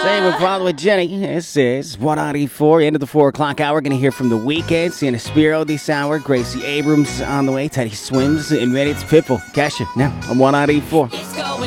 Same with Father with Jenny. This is 194, end of the 4 o'clock hour. Going to hear from The Weeknd, Sienna Spiro this hour. Gracie Abrams on the way. Teddy Swims and ready. It's Pitbull. Cash it now on 194.